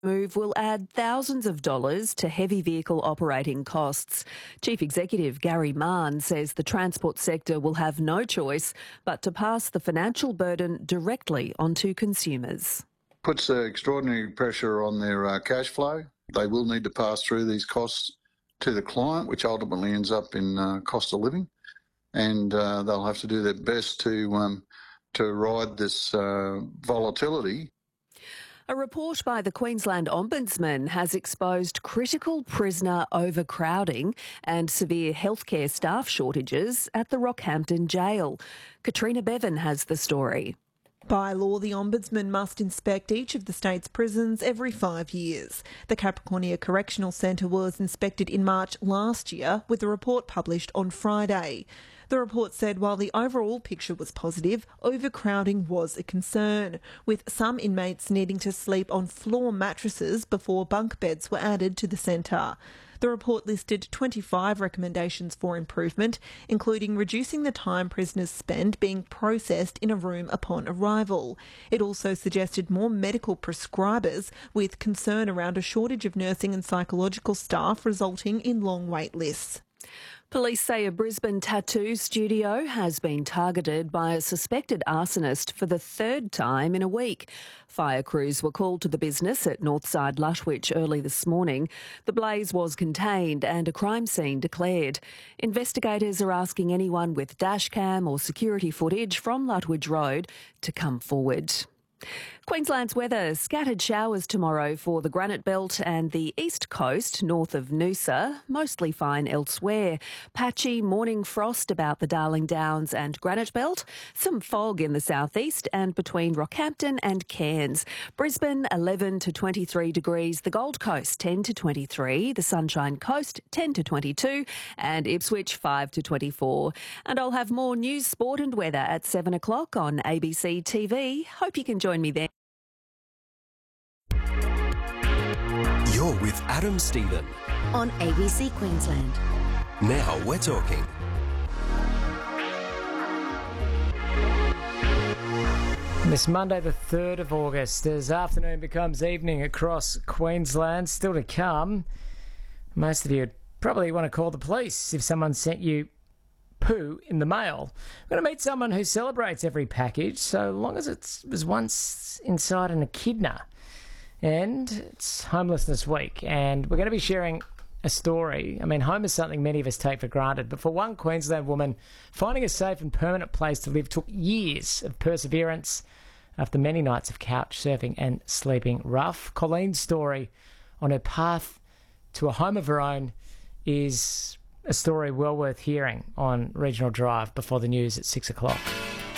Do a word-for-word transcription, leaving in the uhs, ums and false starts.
move will add thousands of dollars to heavy vehicle operating costs. Chief Executive Gary Mann says the transport sector will have no choice but to pass the financial burden directly onto consumers. Puts uh, extraordinary pressure on their uh, cash flow. They will need to pass through these costs to the client, which ultimately ends up in uh, cost of living, and uh, they'll have to do their best to um, to ride this uh, volatility. A report by the Queensland Ombudsman has exposed critical prisoner overcrowding and severe healthcare staff shortages at the Rockhampton Jail. Katrina Bevan has the story. By law, the Ombudsman must inspect each of the state's prisons every five years. The Capricornia Correctional Centre was inspected in March last year, with a report published on Friday. The report said while the overall picture was positive, overcrowding was a concern, with some inmates needing to sleep on floor mattresses before bunk beds were added to the centre. The report listed twenty-five recommendations for improvement, including reducing the time prisoners spend being processed in a room upon arrival. It also suggested more medical prescribers, with concern around a shortage of nursing and psychological staff resulting in long wait lists. Police say a Brisbane tattoo studio has been targeted by a suspected arsonist for the third time in a week. Fire crews were called to the business at Northside Lutwyche early this morning. The blaze was contained and a crime scene declared. Investigators are asking anyone with dashcam or security footage from Lutwyche Road to come forward. Queensland's weather, scattered showers tomorrow for the Granite Belt and the east coast north of Noosa, mostly fine elsewhere. Patchy morning frost about the Darling Downs and Granite Belt, some fog in the southeast and between Rockhampton and Cairns. Brisbane eleven to twenty-three degrees, the Gold Coast ten to twenty-three, the Sunshine Coast ten to twenty-two and Ipswich five to twenty-four. And I'll have more news, sport and weather at seven o'clock on A B C T V. Hope you can join me then. You're with Adam Stephen on A B C Queensland. Now we're talking. This Monday the third of August, as afternoon becomes evening across Queensland, still to come, most of you probably want to call the police if someone sent you poo in the mail. We're going to meet someone who celebrates every package so long as it was once inside an echidna. And it's Homelessness Week, and we're going to be sharing a story. I mean, home is something many of us take for granted, but for one Queensland woman, finding a safe and permanent place to live took years of perseverance after many nights of couch surfing and sleeping rough. Colleen's story on her path to a home of her own is a story well worth hearing on Regional Drive before the news at six o'clock.